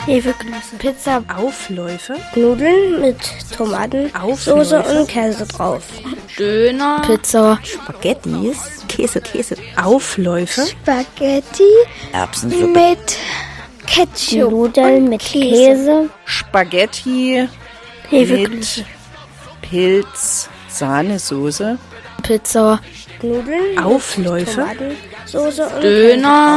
Hefeklöße. Pizza. Aufläufe. Nudeln mit Tomatensoße und Käse drauf. Döner. Pizza. Spaghettis. Käse. Aufläufe. Spaghetti. Erbsensuppe. Mit Ketchup. Nudeln mit Käse. Spaghetti. Hefeklöße. Mit Pilz. Sahnesoße. Pizza. Nudeln. Aufläufe. Tomatensoße und Döner.